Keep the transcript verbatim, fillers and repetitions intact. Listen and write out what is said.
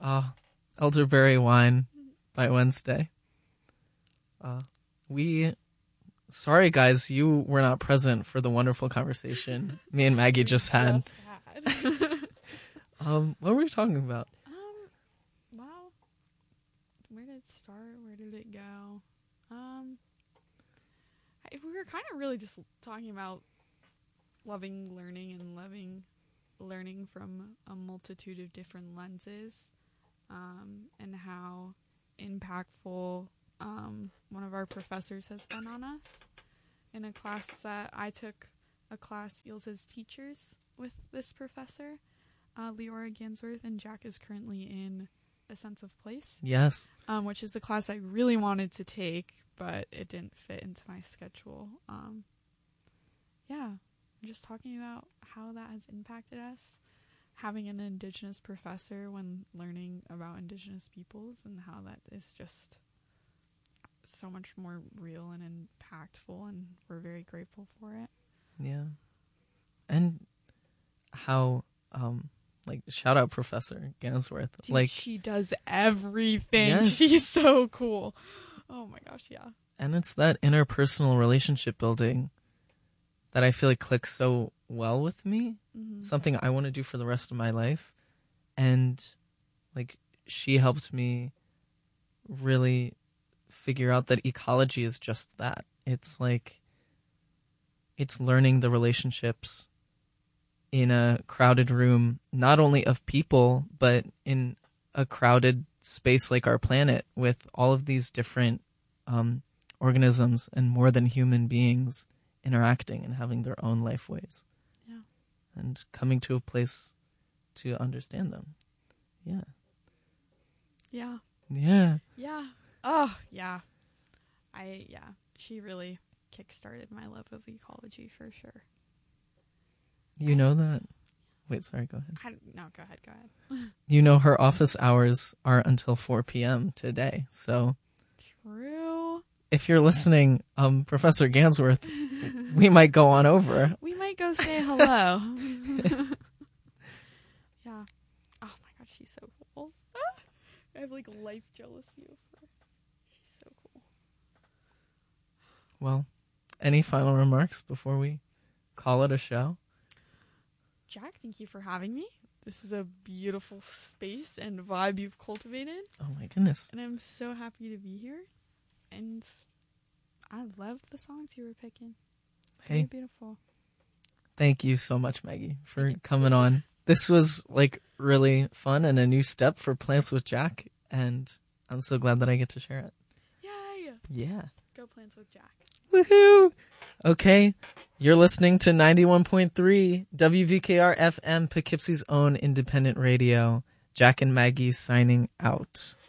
Uh, elderberry wine by Wednesday. Uh, we, sorry guys, you were not present for the wonderful conversation me and Maggie just had. Just had. um, what were we talking about? Um, well, where did it start? Where did it go? Um, I, we were kind of really just talking about loving learning and loving learning from a multitude of different lenses, um, and how impactful um, one of our professors has been on us. In a class that I took, a class Ilse's Teachers with this professor, uh, Leora Gansworth, and Jack is currently in A Sense of Place. Yes. Um, which is a class I really wanted to take, but it didn't fit into my schedule. Um, yeah, just talking about how that has impacted us, having an Indigenous professor when learning about Indigenous peoples, and how that is just so much more real and impactful, and we're very grateful for it. Yeah. And how, um, like, shout out Professor Gansworth. Dude, like she does everything. Yes. She's so cool. Oh my gosh, yeah. And it's that interpersonal relationship building that I feel like clicks so well with me. Mm-hmm. Something I want to do for the rest of my life. And, like, she helped me really figure out that ecology is just that. It's like, it's learning the relationships in a crowded room, not only of people, but in a crowded space like our planet with all of these different um, organisms and more than human beings interacting and having their own life ways. Yeah. And coming to a place to understand them. Yeah. Yeah. Yeah. Yeah. Oh, yeah. I, yeah. She really kickstarted my love of ecology for sure. You know that? Wait, sorry, go ahead. I, no, go ahead, go ahead. You know her office hours are until four p.m. today, so... True. If you're listening, um, Professor Gansworth, we might go on over. We might go say hello. Yeah. Oh my god, she's so cool. I have like life jealousy of her. She's so cool. Well, any final remarks before we call it a show? Jack, thank you for having me. This is a beautiful space and vibe you've cultivated. Oh my goodness. And I'm so happy to be here. And I love the songs you were picking. Hey. Very beautiful. Thank you so much, Maggie, for coming on. This was like really fun and a new step for Plants with Jack, and I'm so glad that I get to share it. Yay! Yeah. Go Plants with Jack. Woohoo! Okay, you're listening to ninety-one point three W V K R F M, Poughkeepsie's own independent radio. Jack and Maggie signing out.